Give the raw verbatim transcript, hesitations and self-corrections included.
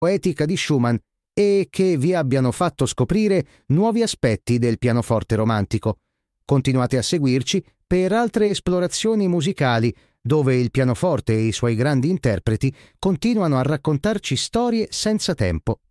poetica di Schumann e che vi abbiano fatto scoprire nuovi aspetti del pianoforte romantico. Continuate a seguirci per altre esplorazioni musicali dove il pianoforte e i suoi grandi interpreti continuano a raccontarci storie senza tempo.